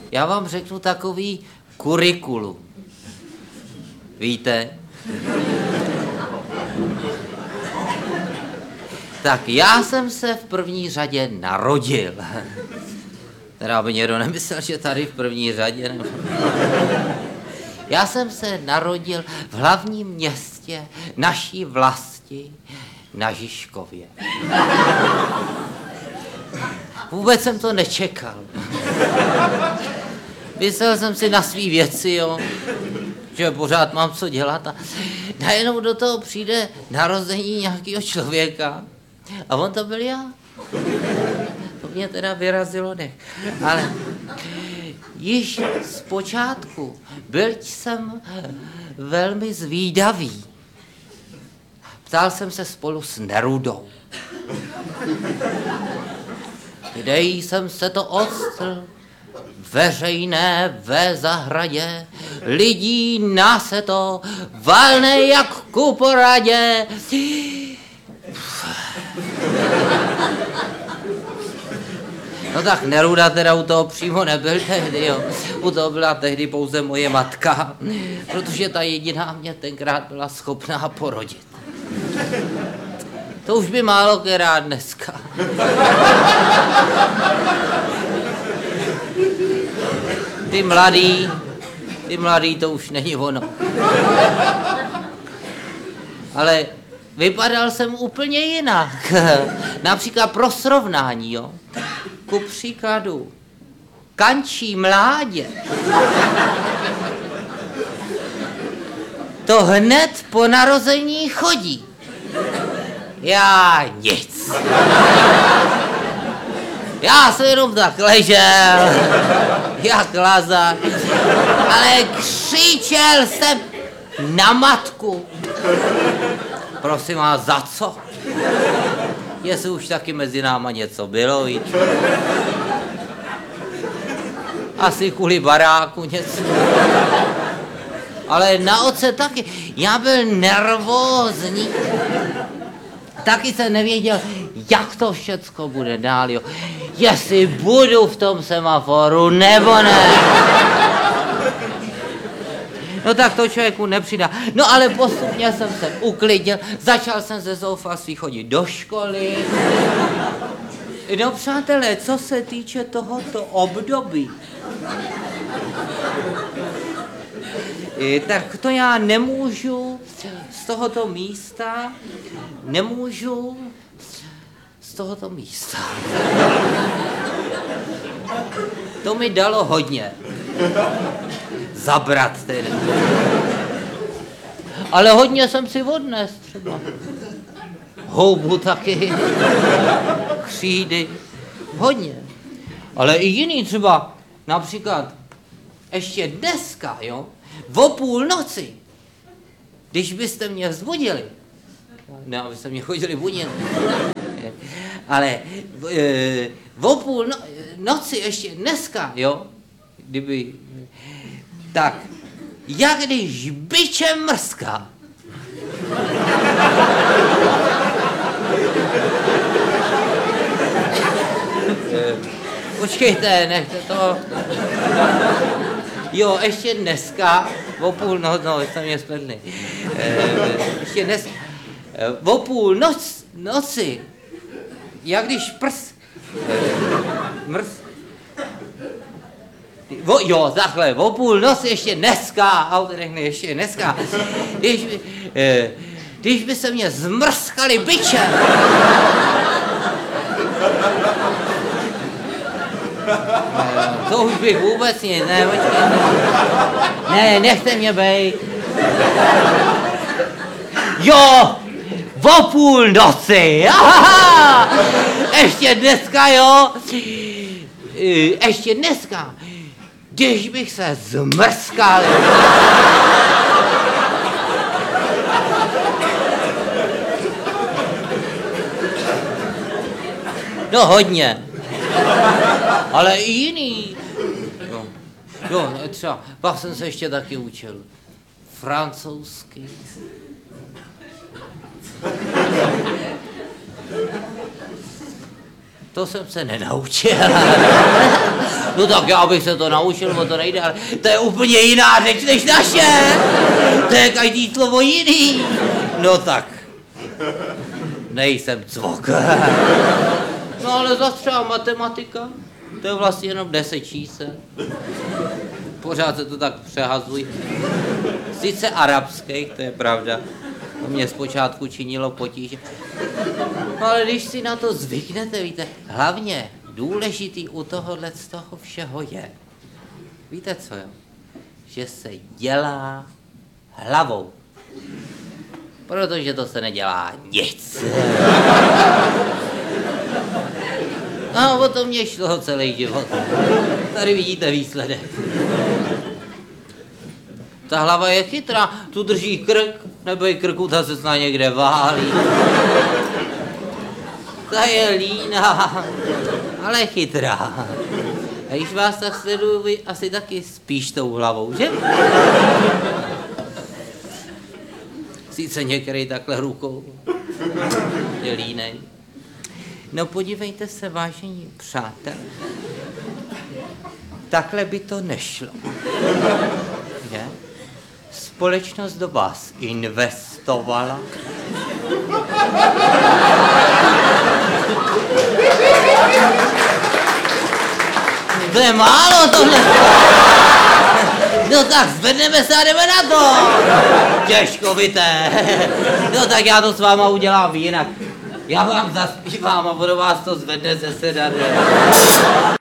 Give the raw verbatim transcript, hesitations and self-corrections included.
Já vám řeknu takový kurikulum. Víte? Tak já jsem se v první řadě narodil. Teda by někdo nemyslel, že tady v první řadě. Nebo... Já jsem se narodil v hlavním městě naší vlasti na Žižkově. Vůbec jsem to nečekal. Myslel jsem si na svý věci, jo, že pořád mám co dělat a najednou do toho přijde narození nějakého člověka a on to byl já. To mě teda vyrazilo nech. Ale již z počátku byl jsem velmi zvídavý. Ptal jsem se spolu s Nerudou. Kde jsem se to odstl? Veřejné ve zahradě, lidí na se to, valné jak ku poradě. No tak Neruda teda u toho přímo nebyl tehdy, jo. U toho byla tehdy pouze moje matka, protože ta jediná mě tenkrát byla schopná porodit. To už by málo která dneska. Ty mladý, ty mladý, to už není ono. Ale vypadal jsem úplně jinak. Například pro srovnání, jo. Ku příkladu, kančí mládě. To hned po narození chodí. Já nic. Já jsem jenom tak ležel, jak lazar, ale křičel jsem na matku. Prosím vás, za co? Jestli už taky mezi náma něco bylo, víš? Asi kvůli baráku něco. Ale na otce taky. Já byl nervózní. Taky jsem nevěděl, jak to všecko bude dál, jo. Jestli budu v tom semaforu, nebo ne. No tak to člověku nepřidá. No ale postupně jsem se uklidil, začal jsem ze zoufalství chodit do školy. No přátelé, co se týče tohoto období, tak to já nemůžu z tohoto místa, nemůžu z tohoto místa. To mi dalo hodně. Zabrat tedy. Ale hodně jsem si odnes třeba. Houbu taky. Křídy. Hodně. Ale i jiný třeba, například ještě dneska, jo, o půlnoci, když byste mě vzbudili, ne, abyste mě chodili budit, ale e, o půl no, noci ještě dneska, jo, kdyby, tak, jak když bičem mrská. e, počkejte, nechte to. Jo, ještě dneska, o půl noc, no, jsem mě spletli. E, ještě dnes, e, o půl noc, noci, jak když prs, e, mrs, o, jo, takhle, o půl noci ještě dneska, auto nechne ještě dneska, když by, e, když by se mě zmrskali bičem. Ne, to už bych vůbec nic, ne, počkejte. Ne, nechte mě bejt. Jo, o půl noci, aha, ještě dneska, jo, ještě dneska, když bych se zmrskal. No hodně. Ale i jiný. Jo, jo, třeba, pak jsem se ještě taky učil. Francouzsky. To jsem se nenaučil. No tak já bych se to naučil, bo to nejde, ale to je úplně jiná řeč než naše. To je každý slovo jiný. No tak. Nejsem cvok. No ale zase třeba matematika, to je vlastně jenom deset čísel. Pořád se to tak přehazují. Sice arabských, to je pravda. To mě zpočátku činilo potíže. No ale když si na to zvyknete, víte, hlavně důležitý u tohohle z toho všeho je. Víte co jo? Že se dělá hlavou. Protože to se nedělá nic. No, o to mě šlo celý život. Tady vidíte výsledek. Ta hlava je chytrá, tu drží krk, nebo je krku, ta se snad někde válí. Ta je líná, ale chytrá. A když vás tak sleduju, vy asi taky spíš tou hlavou, že? Sice některý takhle rukou je línej. No podívejte se, vážení přátelé, takhle by to nešlo. Je? Společnost do vás investovala. To je málo tohle. No tak zvedneme se a jdeme na to. Těžkovité. No tak já to s váma udělám jinak. Já vám zaspívám a budu vás to zvedne ze sedadla.